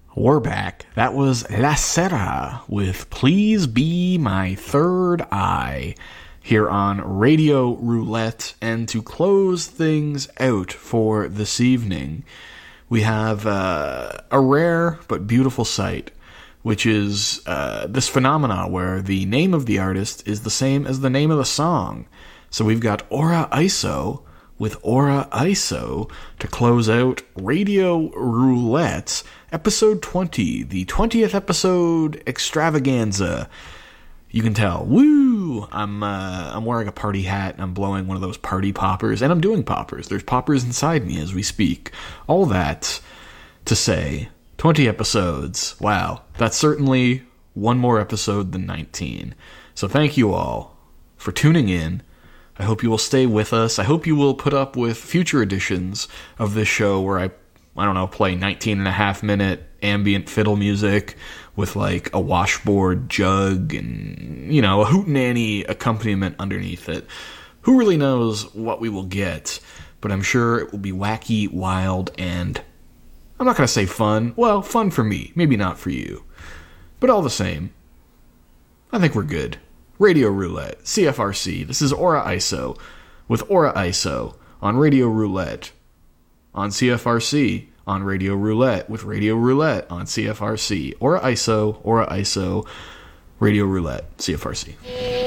We're back. That was La Serra with Please Be My Third Eye here on Radio Roulette. And to close things out for this evening, we have a rare but beautiful sight, which is this phenomena where the name of the artist is the same as the name of the song. So we've got Aura ISO with Aura ISO to close out Radio Roulette, episode 20, the 20th episode extravaganza. You can tell, woo! I'm wearing a party hat, and I'm blowing one of those party poppers, and I'm doing poppers. There's poppers inside me as we speak. All that to say, 20 episodes. Wow, that's certainly one more episode than 19. So thank you all for tuning in. I hope you will stay with us. I hope you will put up with future editions of this show where I don't know, play 19.5-minute ambient fiddle music with like a washboard jug and, you know, a hootenanny accompaniment underneath it. Who really knows what we will get, but I'm sure it will be wacky, wild, and I'm not going to say fun. Well, fun for me, maybe not for you. But all the same, I think we're good. Radio Roulette, CFRC. This is Aura ISO with Aura ISO on Radio Roulette on CFRC on Radio Roulette with Radio Roulette on CFRC. Aura ISO, Radio Roulette, CFRC.